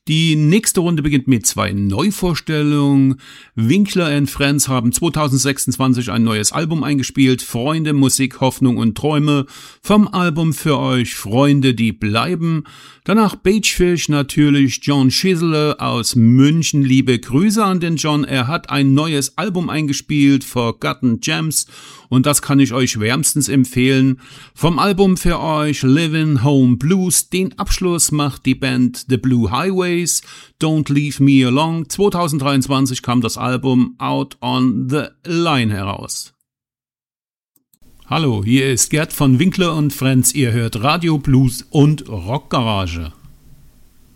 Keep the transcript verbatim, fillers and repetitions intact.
Die nächste Runde beginnt mit zwei Neuvorstellungen. Winkler and Friends haben zwanzig sechsundzwanzig ein neues Album eingespielt. Freunde, Musik, Hoffnung und Träume. Vom Album für euch Freunde, die bleiben. Danach Beachfish, natürlich John Schissele aus München. Liebe Grüße an den John. Er hat ein neues Album eingespielt, Forgotten Gems. Und das kann ich euch wärmstens empfehlen. Vom Album für euch Living Home Blues. Den Abschluss macht die Band The Blue Highways. Don't Leave Me Alone. zwanzig dreiundzwanzig kam das Album Out on the Line heraus. Hallo, hier ist Gerd von Winkler und Friends. Ihr hört Radio Blues und Rockgarage.